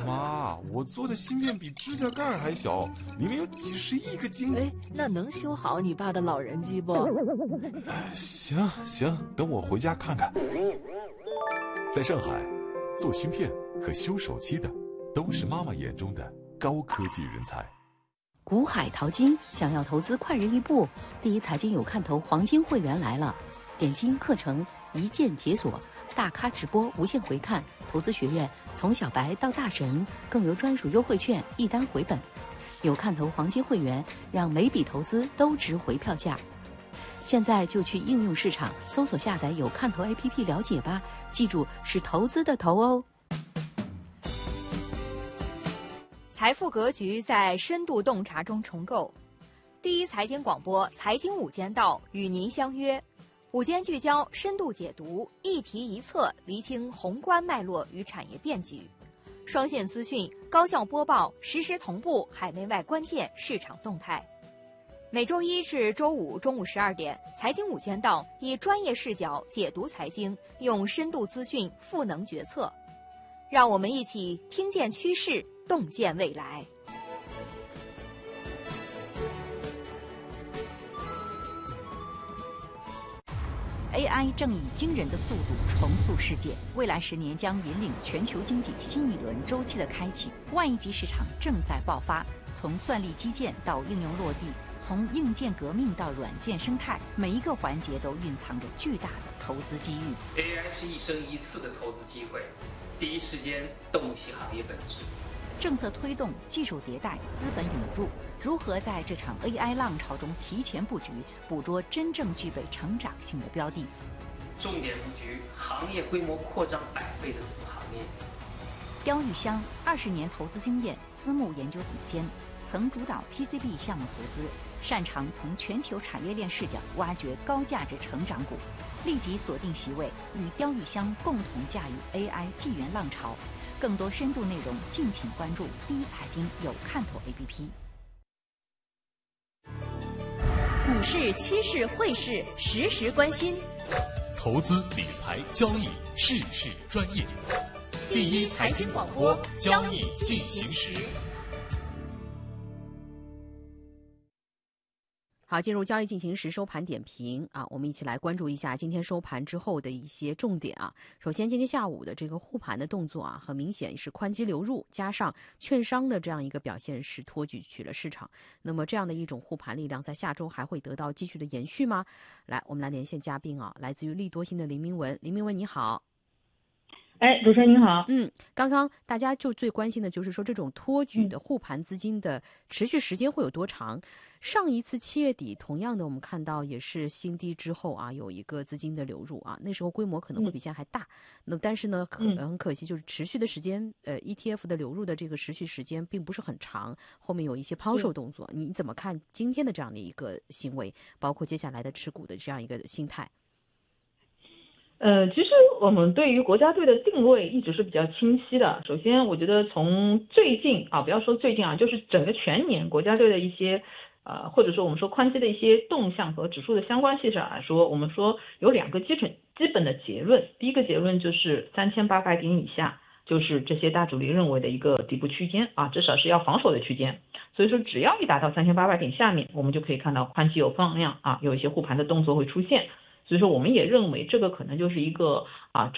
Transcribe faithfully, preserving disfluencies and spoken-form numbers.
妈，我做的芯片比指甲盖还小，里面有几十亿个晶。 哎，那能修好你爸的老人机不？ 行行，等我回家看看。 在上海，做芯片和修手机的都是妈妈眼中的高科技人才。 股海淘金，想要投资快人一步，第一财经有看头黄金会员来了，点金课程一键解锁，大咖直播无限回看，投资学院从小白到大神，更有专属优惠券一单回本。有看头黄金会员，让每笔投资都值回票价。现在就去应用市场搜索下载有看头 A P P 了解吧，记住是投资的投哦。 财富格局在深度洞察中重构。第一财经广播财经午间道与您相约，午间聚焦，深度解读，一题一策，厘清宏观脉络与产业变局，双线资讯，高效播报，实时同步海内外关键市场动态。每周一至周五中午十二点，财经午间道以专业视角解读财经，用深度资讯赋能决策，让我们一起听见趋势，洞见未来。 A I 正以惊人的速度重塑世界，未来十年将引领全球经济新一轮周期的开启。万亿级市场正在爆发，从算力基建到应用落地，从硬件革命到软件生态，每一个环节都蕴藏着巨大的投资机遇。 A I 是一生一次的投资机会，第一时间洞悉行业本质。 政策推动、技术迭代、资本涌入，如何在这场 A I 浪潮中提前布局，捕捉真正具备成长性的标的？ 重点布局行业规模扩张百倍的子行业。 刁玉香二十年投资经验，私募研究总监，曾主导 P C B 项目投资，擅长从全球产业链视角挖掘高价值成长股。立即锁定席位，与刁玉香共同驾驭 A I 纪元浪潮。更多深度内容，敬请关注第一财经有看头 A P P。 股市、期市、汇市，实时关心。 投资理财交易，事事专业。第一财经广播，交易进行时。 好，进入交易进行时收盘点评啊，我们一起来关注一下今天收盘之后的一些重点啊。首先，今天下午的这个护盘的动作啊，很明显是宽基流入，加上券商的这样一个表现是托举起了市场。那么这样的一种护盘力量，在下周还会得到继续的延续吗？来，我们来连线嘉宾啊，来自于利多星的林明文，林明文你好。 哎，主持人您好。 嗯，刚刚大家就最关心的就是说，这种托举的护盘资金的持续时间会有多长？上一次七月底，同样的我们看到也是新低之后啊，有一个资金的流入啊，那时候规模可能会比现在还大。那、嗯、但是呢，可很可惜就是持续的时间，呃 ，E T F 的流入的这个持续时间并不是很长，后面有一些抛售动作。你怎么看今天的这样的一个行为，包括接下来的持股的这样一个心态？ 呃，其实我们对于国家队的定位一直是比较清晰的。首先，我觉得从最近啊，不要说最近啊，就是整个全年国家队的一些呃，或者说我们说宽基的一些动向和指数的相关性上来说，我们说有两个基准基本的结论。第一个结论就是三千八百点以下，就是这些大主力认为的一个底部区间啊，至少是要防守的区间。所以说，只要一达到三千八百点下面，我们就可以看到宽基有放量啊，有一些护盘的动作会出现。所以说，我们也认为这个可能就是一个啊。